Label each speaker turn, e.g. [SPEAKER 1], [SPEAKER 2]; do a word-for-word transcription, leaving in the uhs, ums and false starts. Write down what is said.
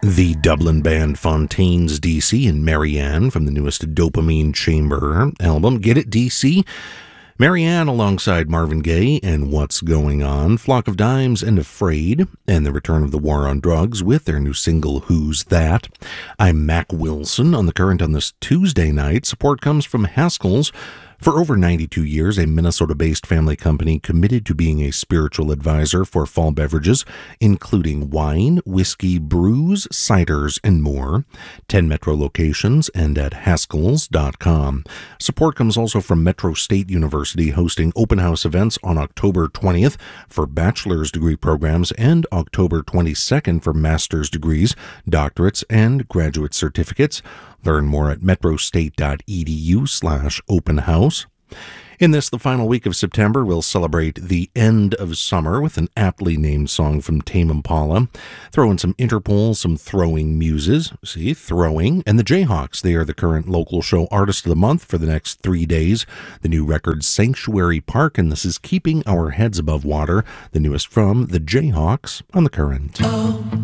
[SPEAKER 1] The Dublin band Fontaines D C and Marianne from the newest Dopamine Chamber album. Get it, D C? Marianne alongside Marvin Gaye and What's Going On, Flock of Dimes and Afraid, and the return of the War on Drugs with their new single, Who's That? I'm Mac Wilson. On The Current on this Tuesday night, support comes from Haskell's. For over ninety-two years, a Minnesota-based family company committed to being a spiritual advisor for fall beverages, including wine, whiskey, brews, ciders, and more. ten Metro locations and at Haskells dot com. Support comes also from Metro State University, hosting open house events on October twentieth for bachelor's degree programs and October twenty-second for master's degrees, doctorates, and graduate certificates. Learn more at metrostate.edu slash open house. In this, the final week of September, we'll celebrate the end of summer with an aptly named song from Tame Impala. Throw in some Interpol, some Throwing Muses. See, Throwing. And the Jayhawks, they are the current local show artist of the month for the next three days. The new record, Sanctuary Park, and this is Keeping Our Heads Above Water, the newest from the Jayhawks on The Current.
[SPEAKER 2] Oh.